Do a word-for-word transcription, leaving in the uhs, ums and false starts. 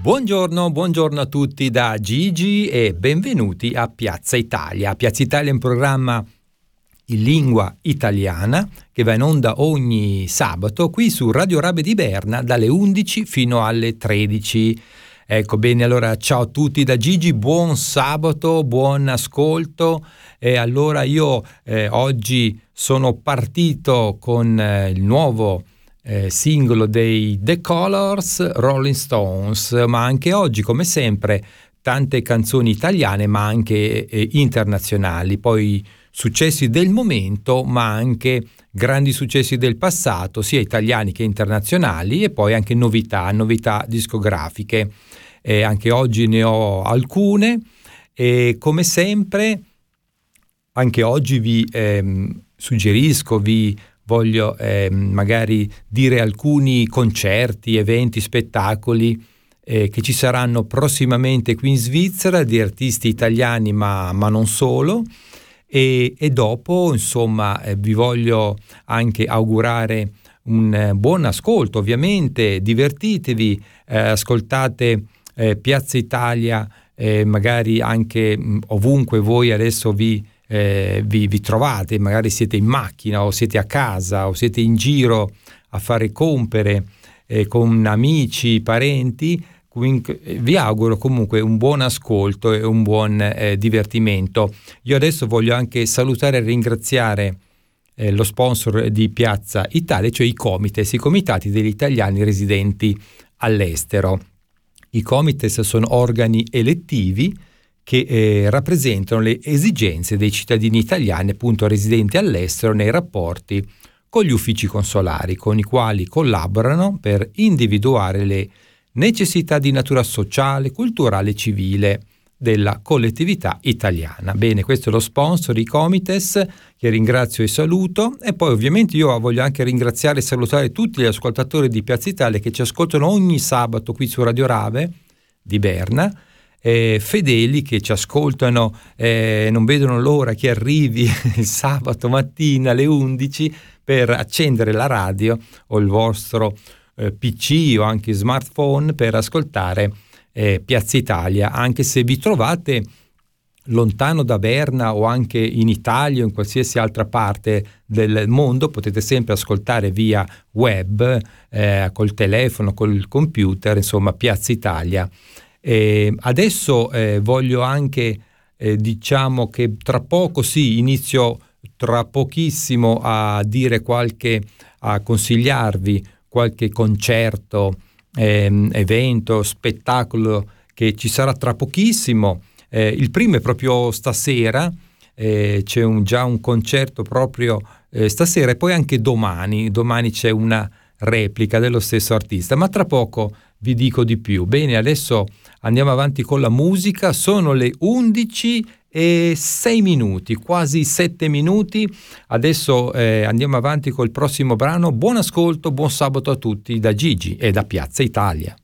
Buongiorno, buongiorno a tutti da Gigi e benvenuti a Piazza Italia. Piazza Italia è un programma in lingua italiana che va in onda ogni sabato qui su Radio Rabe di Berna dalle undici fino alle tredici. Ecco, bene, allora ciao a tutti da Gigi, buon sabato, buon ascolto. E allora io eh, oggi sono partito con eh, il nuovo Eh, singolo dei The Colors, Rolling Stones, ma anche oggi, come sempre, tante canzoni italiane ma anche eh, internazionali, poi successi del momento ma anche grandi successi del passato, sia italiani che internazionali, e poi anche novità, novità discografiche. Eh, anche oggi ne ho alcune e come sempre anche oggi vi ehm, suggerisco, vi voglio eh, magari dire alcuni concerti, eventi, spettacoli eh, che ci saranno prossimamente qui in Svizzera di artisti italiani ma, ma non solo, e, e dopo insomma eh, vi voglio anche augurare un eh, buon ascolto, ovviamente divertitevi, eh, ascoltate eh, Piazza Italia eh, magari anche mh, ovunque voi adesso vi Eh, vi, vi trovate, magari siete in macchina o siete a casa o siete in giro a fare compere eh, con amici, parenti. Quindi, vi auguro comunque un buon ascolto e un buon eh, divertimento. Io adesso voglio anche salutare e ringraziare eh, lo sponsor di Piazza Italia, cioè i Comites, i comitati degli italiani residenti all'estero. I Comites sono organi elettivi che eh, rappresentano le esigenze dei cittadini italiani appunto residenti all'estero nei rapporti con gli uffici consolari, con i quali collaborano per individuare le necessità di natura sociale, culturale e civile della collettività italiana. Bene, questo è lo sponsor, i Comites, che ringrazio e saluto, e poi ovviamente io voglio anche ringraziare e salutare tutti gli ascoltatori di Piazza Italia che ci ascoltano ogni sabato qui su Radio Rave di Berna, Eh, fedeli che ci ascoltano, eh, non vedono l'ora che arrivi il sabato mattina alle undici per accendere la radio o il vostro eh, P C o anche smartphone per ascoltare eh, Piazza Italia, anche se vi trovate lontano da Berna o anche in Italia o in qualsiasi altra parte del mondo. Potete sempre ascoltare via web, eh, col telefono, col computer, insomma Piazza Italia. Eh, adesso eh, voglio anche eh, diciamo che tra poco sì inizio tra pochissimo a dire qualche a consigliarvi qualche concerto, eh, evento, spettacolo che ci sarà tra pochissimo. Eh, il primo è proprio stasera, eh, c'è un, già un concerto proprio eh, stasera, e poi anche domani domani c'è una replica dello stesso artista, ma tra poco vi dico di più. Bene, adesso andiamo avanti con la musica, sono le undici e sei minuti, quasi sette minuti. Adesso eh, andiamo avanti col prossimo brano. Buon ascolto, buon sabato a tutti da Gigi e da Piazza Italia.